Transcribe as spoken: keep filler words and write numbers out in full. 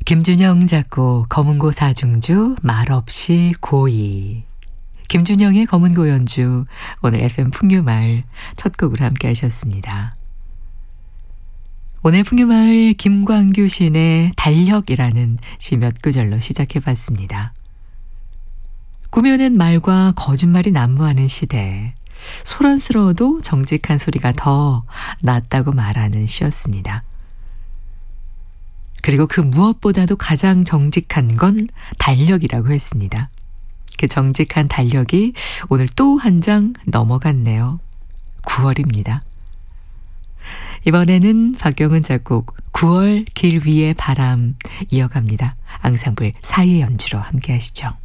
김준영 작곡 검은고 사중주 말없이 고이. 김준영의 검은고 연주, 오늘 에프엠 풍류마을 첫 곡으로 함께 하셨습니다. 오늘 풍류마을 김광규 시인의 달력이라는 시 몇 구절로 시작해봤습니다. 꾸며낸 말과 거짓말이 난무하는 시대, 소란스러워도 정직한 소리가 더 낫다고 말하는 시였습니다. 그리고 그 무엇보다도 가장 정직한 건 달력이라고 했습니다. 그 정직한 달력이 오늘 또 한 장 넘어갔네요. 구월입니다. 이번에는 박경은 작곡 구월 길 위의 바람 이어갑니다. 앙상블 사이의 연주로 함께 하시죠.